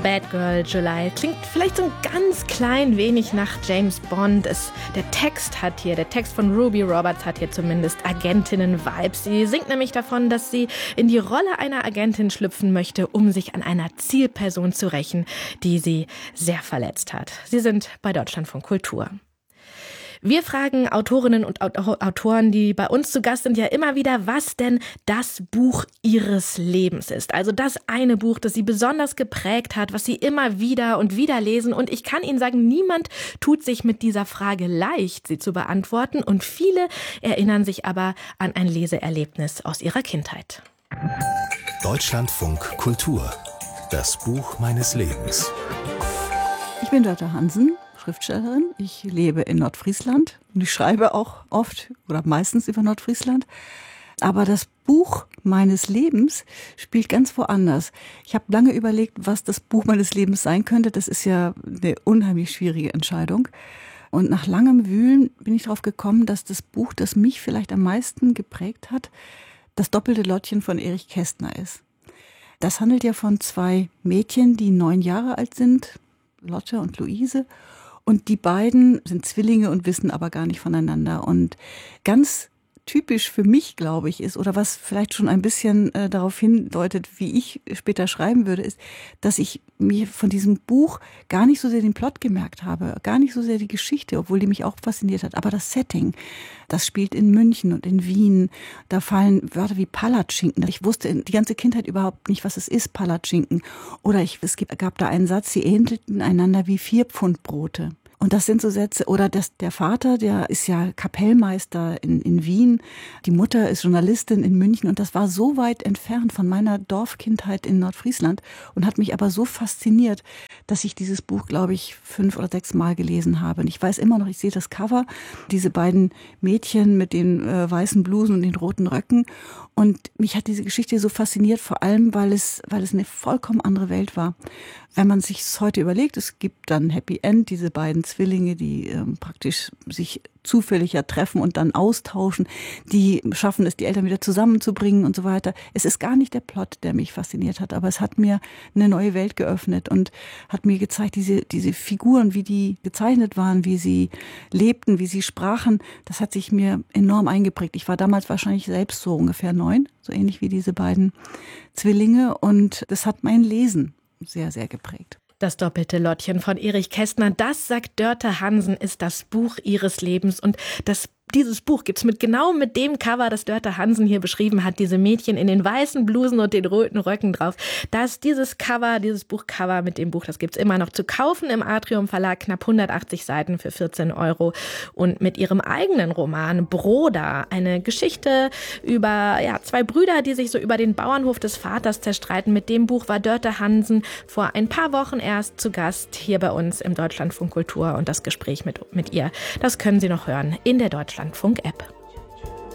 Bad Girl July klingt vielleicht so ein ganz klein wenig nach James Bond. Der Text von Ruby Roberts hat hier zumindest Agentinnen-Vibes. Sie singt nämlich davon, dass sie in die Rolle einer Agentin schlüpfen möchte, um sich an einer Zielperson zu rächen, die sie sehr verletzt hat. Sie sind bei Deutschlandfunk Kultur. Wir fragen Autorinnen und Autoren, die bei uns zu Gast sind, ja immer wieder, was denn das Buch ihres Lebens ist. Also das eine Buch, das sie besonders geprägt hat, was sie immer wieder und wieder lesen. Und ich kann Ihnen sagen, niemand tut sich mit dieser Frage leicht, sie zu beantworten. Und viele erinnern sich aber an ein Leseerlebnis aus ihrer Kindheit. Deutschlandfunk Kultur. Das Buch meines Lebens. Ich bin Dörte Hansen, Schriftstellerin. Ich lebe in Nordfriesland und ich schreibe auch oft oder meistens über Nordfriesland. Aber das Buch meines Lebens spielt ganz woanders. Ich habe lange überlegt, was das Buch meines Lebens sein könnte. Das ist ja eine unheimlich schwierige Entscheidung. Und nach langem Wühlen bin ich darauf gekommen, dass das Buch, das mich vielleicht am meisten geprägt hat, das doppelte Lottchen von Erich Kästner ist. Das handelt ja von zwei Mädchen, die 9 Jahre alt sind, Lotte und Luise. Und die beiden sind Zwillinge und wissen aber gar nicht voneinander. Und ganz typisch für mich, glaube ich, ist, oder was vielleicht schon ein bisschen darauf hindeutet, wie ich später schreiben würde, ist, dass ich mir von diesem Buch gar nicht so sehr den Plot gemerkt habe, gar nicht so sehr die Geschichte, obwohl die mich auch fasziniert hat, aber das Setting, das spielt in München und in Wien, da fallen Wörter wie Palatschinken. Ich wusste die ganze Kindheit überhaupt nicht, was es ist, Palatschinken. Oder gab da einen Satz, sie ähnelten einander wie 4 Pfund Brote. Und das sind so Sätze, oder der Vater, der ist ja Kapellmeister in Wien, die Mutter ist Journalistin in München und das war so weit entfernt von meiner Dorfkindheit in Nordfriesland und hat mich aber so fasziniert, dass ich dieses Buch, glaube ich, 5 oder 6 Mal gelesen habe. Und ich weiß immer noch, ich sehe das Cover, diese beiden Mädchen mit den weißen Blusen und den roten Röcken und mich hat diese Geschichte so fasziniert, vor allem, weil es eine vollkommen andere Welt war. Wenn man sich es heute überlegt, es gibt dann Happy End, diese beiden Zwillinge, die praktisch sich zufällig ja treffen und dann austauschen, die schaffen es, die Eltern wieder zusammenzubringen und so weiter. Es ist gar nicht der Plot, der mich fasziniert hat, aber es hat mir eine neue Welt geöffnet und hat mir gezeigt, diese Figuren, wie die gezeichnet waren, wie sie lebten, wie sie sprachen, das hat sich mir enorm eingeprägt. Ich war damals wahrscheinlich selbst so ungefähr 9, so ähnlich wie diese beiden Zwillinge und das hat mein Lesen sehr, sehr geprägt. Das doppelte Lottchen von Erich Kästner, das, sagt Dörte Hansen, ist das Buch ihres Lebens. Und dieses Buch gibt's mit dem Cover, das Dörte Hansen hier beschrieben hat, diese Mädchen in den weißen Blusen und den roten Röcken drauf. Dieses Buchcover mit dem Buch, das gibt's immer noch zu kaufen im Atrium Verlag, knapp 180 Seiten für 14 €. Und mit ihrem eigenen Roman Broda, eine Geschichte über 2 Brüder, die sich so über den Bauernhof des Vaters zerstreiten. Mit dem Buch war Dörte Hansen vor ein paar Wochen erst zu Gast hier bei uns im Deutschlandfunk Kultur und das Gespräch mit ihr, das können Sie noch hören in der Deutschlandfunk-App.